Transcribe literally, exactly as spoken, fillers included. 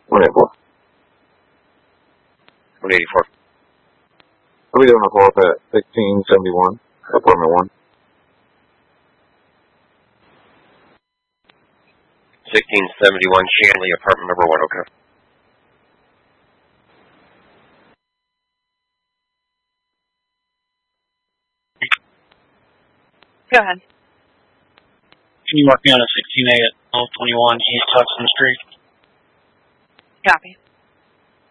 one eighty-four. one eighty-four. What are we doing a call up at sixteen seventy-one, apartment one? sixteen seventy-one Shanley, apartment number one, okay. Go ahead. Can you mark me on a sixteen A at twelve twenty-one East Hudson Street? Copy.